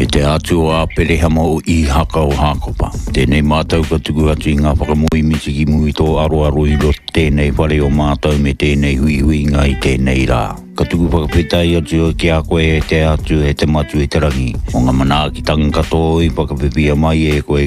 E te atua pereha mo I haka o hakopa. Tēnei mātau ka tuku atu I ngā whakamui mitiki mui tō aro I lo tēnei whare o mātau me tēnei hui ngai tēnei rā. Ka tuku whakawhitai atu o ki a koe e te atu e te matu e te rangi. O ngā mana ki tangkato I whakawhipia mai e koe